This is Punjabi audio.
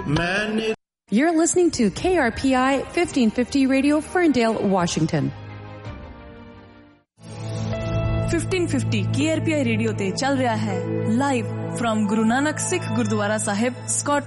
मैंने You're listening to KRPI 1550 Radio, Ferndale, Washington. 1550 KRPI radio ਤੇ ਚੱਲ ਰਿਹਾ ਹੈ ਲਾਈਵ ਫਰਮ ਗੁਰੂ ਨਾਨਕ ਸਿੱਖ ਗੁਰਦੁਆਰਾ ਸਾਹਿਬ, ਸਕਾਟਲੈਂਡ।